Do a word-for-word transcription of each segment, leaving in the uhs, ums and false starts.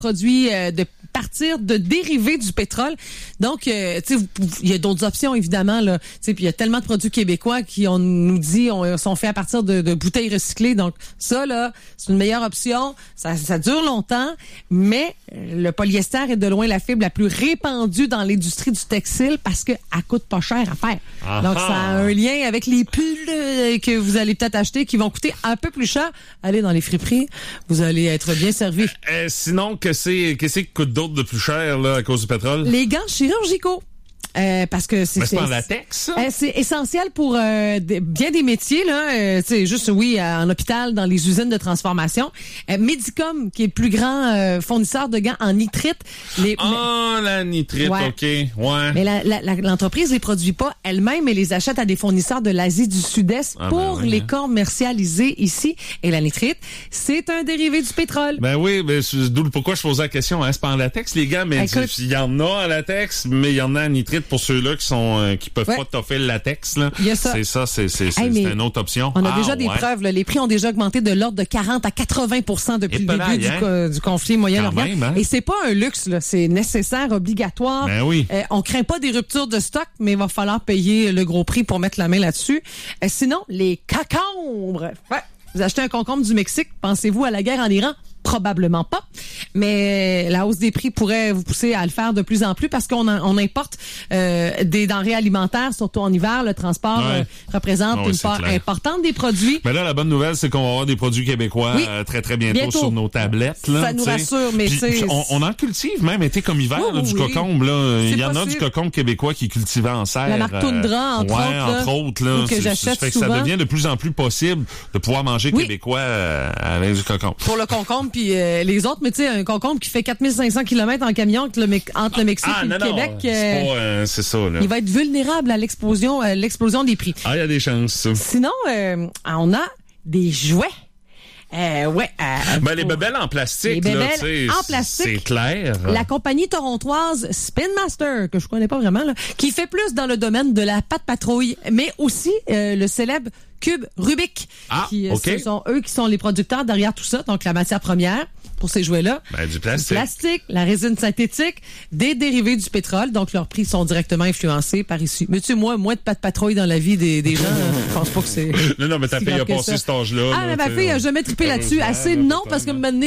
produits euh, de partir de dérivés du pétrole. Donc, euh, tu sais, il y a d'autres options, évidemment, là. Tu sais, puis il y a tellement de produits québécois qui, on nous dit, on, sont faits à partir de, de bouteilles recyclées. Donc, ça, là, c'est une meilleure option. Ça, ça dure longtemps, mais le polyester est de loin la fibre la plus répandue dans l'industrie du textile parce qu'elle coûte pas cher à faire. Aha. Donc, ça a un lien avec les pulls euh, que vous allez peut-être acheter qui vont coûter un peu plus cher. Allez dans les friperies, vous allez être bien servi. Euh, sinon, que c'est, qu'est-ce qui coûte d'autre de plus cher, là, à cause du pétrole? Les gants chirurgicaux. Euh, parce que c'est, mais c'est c'est pas en latex, ça? Euh, c'est essentiel pour euh, de, bien des métiers, là. Euh, tu sais, juste, oui, en hôpital, dans les usines de transformation. Euh, Medicom, qui est le plus grand euh, fournisseur de gants en nitrite. Les, ah, mais, la nitrite, ouais. OK. Ouais. Mais la, la, la, l'entreprise les produit pas elle-même, mais les achète à des fournisseurs de l'Asie du Sud-Est ah, pour ben oui, les hein. commercialiser ici. Et la nitrite, c'est un dérivé du pétrole. Ben oui, ben, d'où pourquoi je posais la question. Hein, c'est pas en latex, les gants, mais il y en a en latex, mais il y en a en nitrite pour ceux-là qui sont euh, qui peuvent ouais. pas toffer le latex, là. Il y a ça. C'est ça, c'est, c'est, c'est, hey, c'est une autre option. On a ah, déjà des ouais. preuves, là. Les prix ont déjà augmenté de l'ordre de quarante à quatre-vingts pour cent depuis Et le début là, du, hein? co- du conflit Moyen-Orient. Hein? Et c'est pas un luxe, là. C'est nécessaire, obligatoire. Ben oui. Euh, on craint pas des ruptures de stock, mais il va falloir payer le gros prix pour mettre la main là-dessus. Euh, sinon, les concombres. Ouais. Vous achetez un concombre du Mexique, pensez-vous à la guerre en Iran? Probablement pas, mais la hausse des prix pourrait vous pousser à le faire de plus en plus parce qu'on en, on importe euh, des denrées alimentaires, surtout en hiver. Le transport ouais. euh, représente oh, une part clair. importante des produits. Mais là, la bonne nouvelle, c'est qu'on va avoir des produits québécois oui. euh, très, très bientôt, bientôt sur nos tablettes. Là, ça nous t'sais. rassure, mais c'est... On, on en cultive même, été comme hiver, oh, là, du oui. cocombe. Là. Il y en a du cocombe québécois qui est cultivé en serre. La marque Toundra, entre ouais, autres. Là, entre autres. Là, que j'achète fait souvent. Que ça devient de plus en plus possible de pouvoir manger oui. québécois euh, avec du cocombe. Pour le concombre, puis euh, les autres, mais tu sais, un concombre qui fait quatre mille cinq cents kilomètres en camion entre le, entre le Mexique ah, et non, le Québec, non, c'est, euh, pas, euh, c'est ça. Là. Il va être vulnérable à l'explosion, euh, l'explosion des prix. Ah, il y a des chances. Sinon, euh, on a des jouets. Euh, ouais. Euh, ben, les bébelles en plastique, les bébelles là, en plastique. C'est clair. La compagnie torontoise Spin Master, que je connais pas vraiment, là, qui fait plus dans le domaine de la pâte patrouille, mais aussi euh, le célèbre cube Rubik. Ah, qui, OK. Ce sont eux qui sont les producteurs derrière tout ça, donc la matière première pour ces jouets-là. Ben, du plastique. Du plastique, la résine synthétique, des dérivés du pétrole, donc leurs prix sont directement influencés par ici. Mais tu sais, moi, moins de pâte patrouille dans la vie des, des gens, je pense pas que c'est... Non, non, mais ta fille a passé cet âge-là. Ah, mais ma fille a jamais trippé là-dessus. Assez non, parce que maintenant,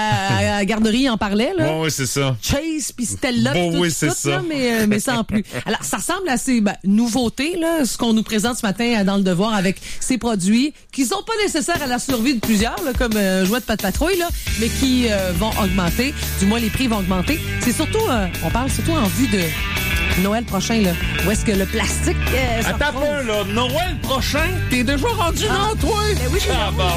à la garderie, en parlait, là. Bon, oui, c'est ça. Chase, puis Stella, bon, tout, oui, c'est tout, ça. Là, mais, mais sans plus. Alors, ça ressemble à ces ben, nouveautés, là, ce qu'on nous présente ce matin dans Le Devoir avec ces produits qui sont pas nécessaires à la survie de plusieurs, là, comme euh, jouets de pâte patrouille, là, mais qui euh, vont augmenter. Du moins, les prix vont augmenter. C'est surtout, euh, on parle surtout en vue de Noël prochain, là. Où est-ce que le plastique... Euh, Attends un peu, là. Noël prochain? T'es déjà rendu ah. là, toi? Ben oui, je